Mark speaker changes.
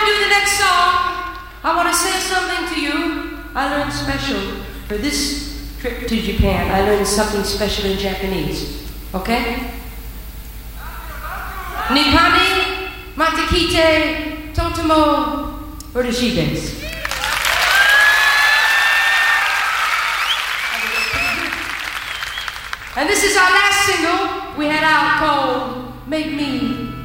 Speaker 1: we do the next song, I want to say something to you. I learned special for this trip to Japan. I learned something special in Japanese. Okay? Nippani matakite totemo urashii desu. And this is our last single we had out called Make Me